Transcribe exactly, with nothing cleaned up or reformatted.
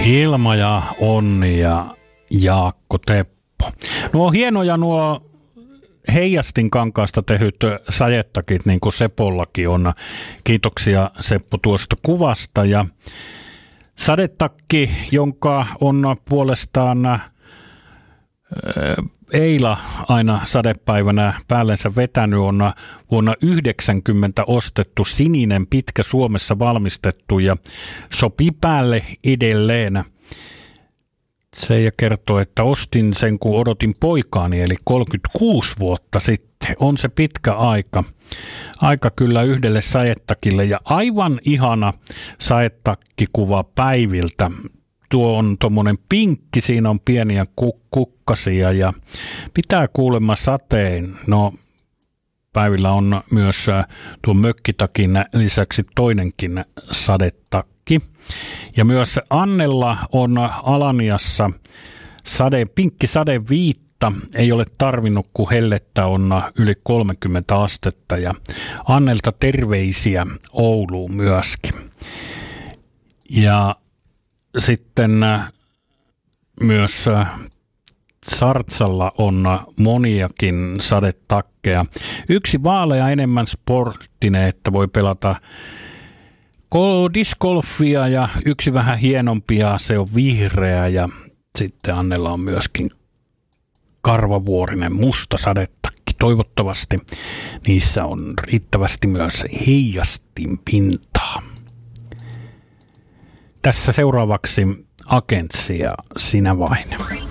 Hilma ja Onni ja Jaakko Teppo. Nuo hienoja nuo heijastinkankaasta tehyt sajettakit, niin kuin Sepollakin on. Kiitoksia Seppo tuosta kuvasta. Ja sadetakki, jonka on puolestaan Eila aina sadepäivänä päällensä vetänyt, on vuonna yhdeksänkymmentä ostettu sininen, pitkä, Suomessa valmistettu ja sopii päälle edelleen. Seija kertoo, että ostin sen kun odotin poikaani, eli kolmekymmentäkuusi vuotta sitten. On se pitkä aika. Aika kyllä yhdelle sajettakille ja aivan ihana sajettakkikuva päiviltä. Tuo on tommonen pinkki, siinä on pieniä kuk- kukkasia ja pitää kuulemma sateen. No, päivillä on myös tuo mökkitakin lisäksi toinenkin sadetakki. Ja myös Annella on Alaniassa sade, pinkki sadeviitta. Ei ole tarvinnut, kun hellettä on yli kolmekymmentä astetta. Ja Annelta terveisiä Ouluun myöskin. Ja sitten myös Sartsalla on moniakin sadetakkeja. Yksi vaalea enemmän sporttinen, että voi pelata discgolfia ja yksi vähän hienompia, se on vihreä ja sitten Annella on myöskin karvavuorinen musta sadetakki. Toivottavasti niissä on riittävästi myös heijastinpintaa. Tässä seuraavaksi Agentsia, sinä vain.